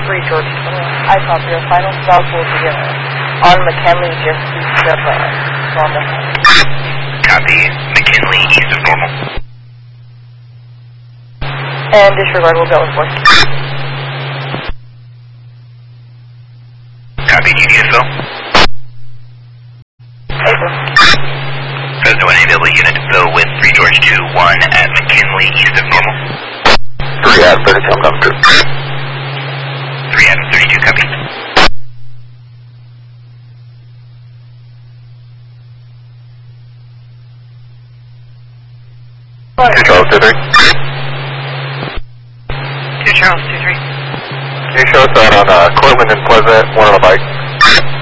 3 George 21. I copy your final stop will be on McKinley just east of normal. Copy. McKinley east of normal. And disregard will go with 4. Copy. Do you need a fill? April. Fresno and available unit to fill with 3 George 21 at McKinley east of normal. 3 Adam 32, I'm coming through. 3 Adam 32, copy. Charles 23. 2 Charles 23. Can you show us out on Cortland and Pleasant, one on a bike?